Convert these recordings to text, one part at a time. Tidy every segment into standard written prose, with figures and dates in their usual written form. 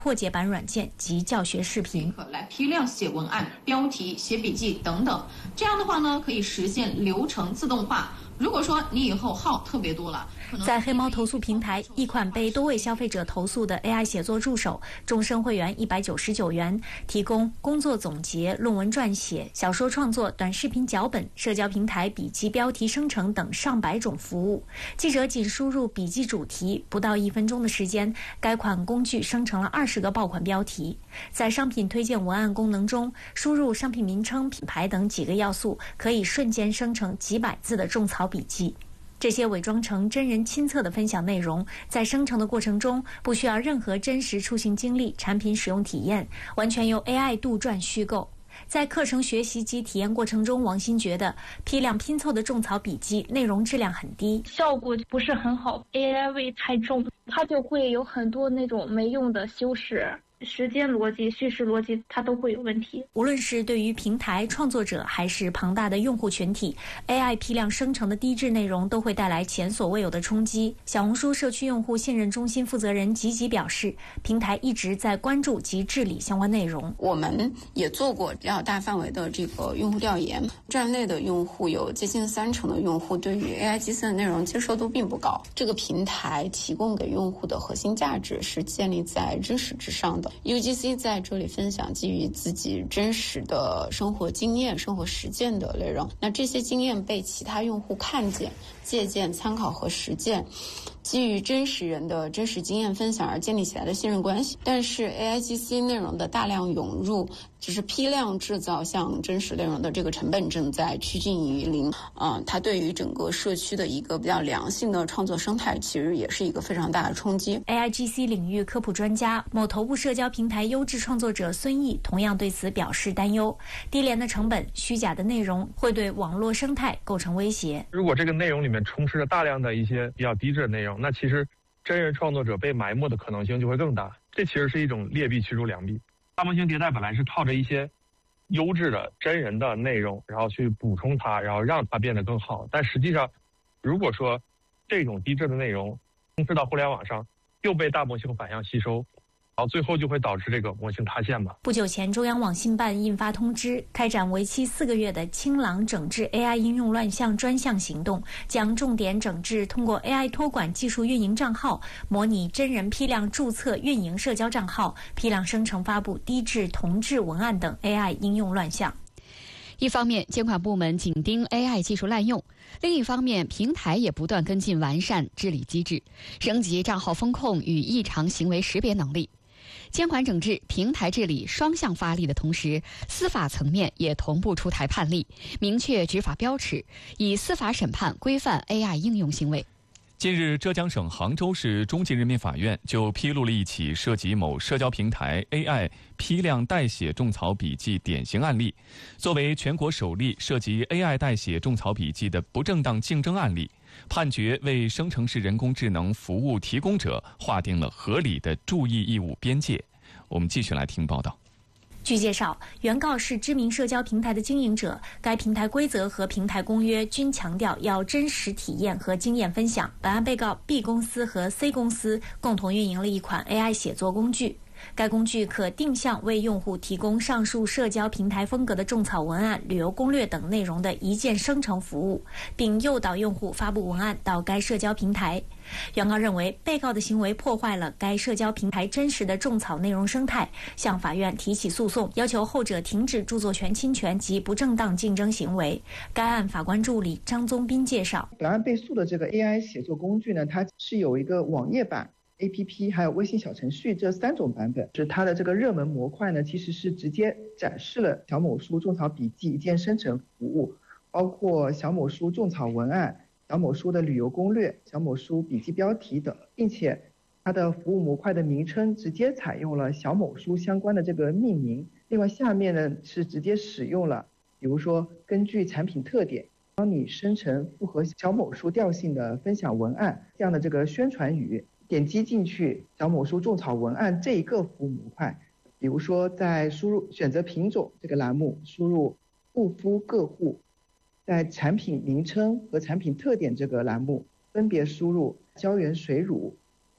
破解版软件及教学视频， 来批量写文案、标题、写笔记等等。这样的话呢，可以实现流程自动化。如果说你以后号特别多了， 在黑猫投诉平台，一款被多位消费者投诉的 AI 写作助手，终身会员199元，提供工作总结、论文撰写、小说创作、短视频脚本、社交平台笔记标题生成等上百种服务。记者仅输入笔记主题，不到1分钟的时间，该款工具生成了20个爆款标题。在商品推荐文案功能中，输入商品名称、品牌等几个要素，可以瞬间生成几百字的种草笔记。这些伪装成真人亲测的分享内容，在生成的过程中不需要任何真实出行经历、产品使用体验，完全由 AI 杜撰虚构。在课程学习及体验过程中，王鑫觉得批量拼凑的种草笔记内容质量很低， 效果不是很好 ，AI 味太重，它就会有很多那种没用的修饰。时间逻辑、叙事逻辑，它都会有问题。 无论是对于平台创作者，还是庞大的用户群体 ，AI 批量生成的低质内容都会带来前所未有的冲击。小红书社区用户信任中心负责人吉吉表示，平台一直在关注及治理相关内容。 我们也做过比较大范围的这个用户调研，站内的用户有接近30%的用户对于 AI 基森的内容接受度并不高。这个平台提供给用户的核心价值是建立在真实之上的。UGC 在这里分享基于自己真实的生活经验、生活实践的内容，那这些经验被其他用户看见、借鉴、参考和实践，基于真实人的真实经验分享而建立起来的信任关系。但是 AIGC 内容的大量涌入，只是批量制造像真实内容的这个成本正在趋近于零。它对于整个社区的一个比较良性的创作生态，其实也是一个非常大的冲击。 AIGC 领域科普专家、某头部社交平台优质创作者孙毅同样对此表示担忧：低廉的成本、虚假的内容会对网络生态构成威胁。 如果这个内容里面充斥着大量的一些比较低质的内容，那其实真人创作者被埋没的可能性就会更大。这其实是一种劣币驱逐良币。大模型迭代本来是靠着一些优质的真人的内容，然后去补充它，然后让它变得更好。但实际上，如果说这种低质的内容充斥到互联网上，又被大模型反向吸收，然后最后就会导致这个模型塌陷吧。 不久前，中央网信办印发通知，开展为期4个月的清朗整治 AI 应用乱象专项行动，将重点整治通过 AI 托管技术运营账号、模拟真人批量注册运营社交账号、批量生成发布低质同质文案等 AI 应用乱象。 一方面，监管部门紧盯 AI 技术滥用；另一方面，平台也不断跟进完善治理机制，升级账号风控与异常行为识别能力。监管整治、平台治理双向发力的同时，司法层面也同步出台判例，明确执法标尺，以司法审判规范 AI 应用行为。 近日，浙江省杭州市中级人民法院就披露了一起涉及某社交平台 AI 批量代写种草笔记典型案例，作为全国首例涉及 AI 代写种草笔记的不正当竞争案例，判决为生成式人工智能服务提供者划定了合理的注意义务边界。我们继续来听报道。 据介绍，原告是知名社交平台的经营者，该平台规则和平台公约均强调要真实体验和经验分享。本案被告 B 公司和 C 公司共同运营了一款 AI 写作工具，该工具可定向为用户提供上述社交平台风格的种草文案、旅游攻略等内容的一键生成服务，并诱导用户发布文案到该社交平台。原告认为，被告的行为破坏了该社交平台真实的种草内容生态，向法院提起诉讼，要求后者停止著作权侵权及不正当竞争行为。该案法官助理张宗斌介绍， 本案被诉的这个 AI 写作工具呢，它是有一个网页版、APP 还有微信小程序这3种版本。是它的这个热门模块呢，其实是直接展示了小某书种草笔记一键生成服务，包括小某书种草文案、小某书的旅游攻略、小某书笔记标题等，并且它的服务模块的名称直接采用了小某书相关的这个命名。另外下面呢是直接使用了，比如说根据产品特点帮你生成符合小某书调性的分享文案这样的这个宣传语。点击进去小某书种草文案这一个服务模块，比如说在输入选择品种这个栏目输入护肤个护，在产品名称和产品特点这个栏目分别输入胶原水乳、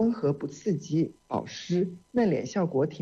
温和不刺激，保湿，嫩脸效果挺